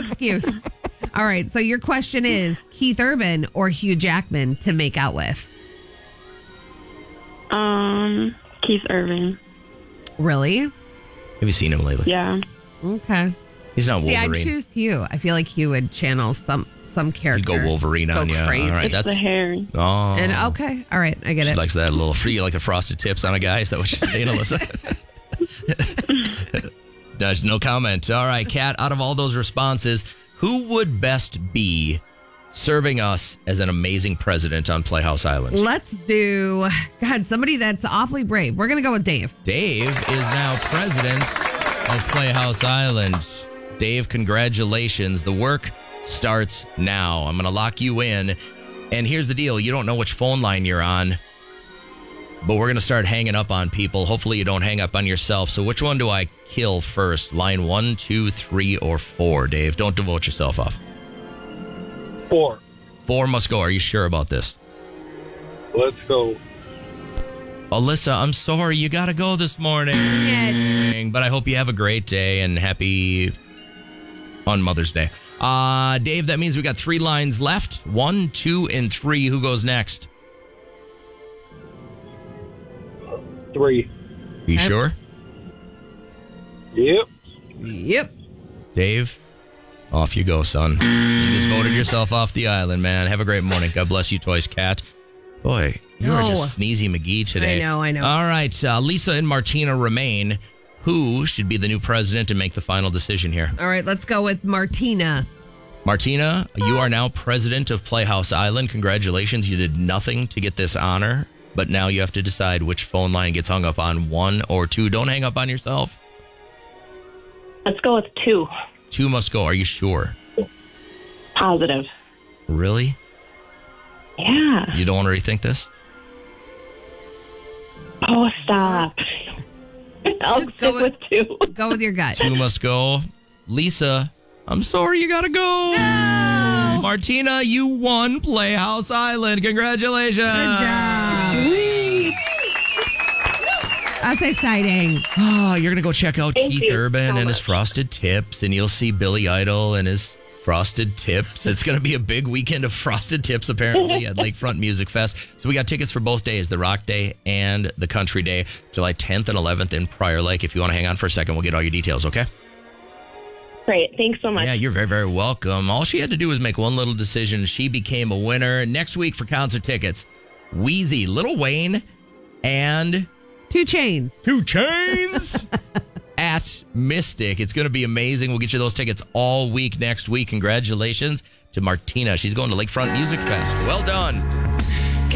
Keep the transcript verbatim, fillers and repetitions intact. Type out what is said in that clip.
excuse. All right. So your question is Keith Urban or Hugh Jackman to make out with? Um, Keith Urban. Really? Have you seen him lately? Yeah. Okay. He's not See, Wolverine. I'd choose Hugh. I feel like Hugh would channel some some character. He'd go Wolverine go on you. Crazy. All right, It's that's the hair. Oh. And okay. All right. I get She it. likes that little free, like the frosted tips on a guy. Is that what you're saying, Alyssa? There's no comment. All right, Kat, out of all those responses, who would best be serving us as an amazing president on Playhouse Island? Let's do, God, somebody that's awfully brave. We're going to go with Dave. Dave is now president of Playhouse Island. Dave, congratulations. The work starts now. I'm going to lock you in. And here's the deal. You don't know which phone line you're on, but we're going to start hanging up on people. Hopefully you don't hang up on yourself. So which one do I kill first? Line one, two, three, or four, Dave? Don't devote yourself off. Four. Four must go. Are you sure about this? Let's go. Alyssa, I'm sorry. You got to go this morning. Yes. But I hope you have a great day and happy on Mother's Day. Uh, Dave, that means we got three lines left. One, two, and three. Who goes next? Three. You sure? Yep. Yep. Dave, off you go, son. You just voted yourself off the island, man. Have a great morning. God bless you, Toys Cat. Boy, you are No. just Sneezy McGee today. I know, I know. All right, uh, Lisa and Martina remain. Who should be the new president and make the final decision here? All right. Let's go with Martina. Martina, you are now president of Playhouse Island. Congratulations. You did nothing to get this honor, but now you have to decide which phone line gets hung up on, one or two. Don't hang up on yourself. Let's go with two. Two must go. Are you sure? Positive. Really? Yeah. You don't want to rethink this? Oh, stop. I'll Just stick go with, with- two. Go with your gut. Two must go. Lisa, I'm sorry, you gotta go. No. Martina, you won Playhouse Island. Congratulations. Good job. That's exciting. Oh, you're gonna go check out Thank Keith you Urban so and his much. Frosted Tips, and you'll see Billy Idol and his Frosted Tips. It's gonna be a big weekend of Frosted Tips, apparently, at Lakefront Music Fest. So we got tickets for both days, the Rock Day and the Country Day, July tenth and eleventh in Prior Lake. If you want to hang on for a second, we'll get all your details, okay? Great. Thanks so much. Yeah, you're very, very welcome. All she had to do was make one little decision. She became a winner. Next week for concert tickets, Wheezy, Lil Wayne, and Two Chains. Two Chains at Mystic. It's going to be amazing. We'll get you those tickets all week next week. Congratulations to Martina. She's going to Lakefront Music Fest. Well done.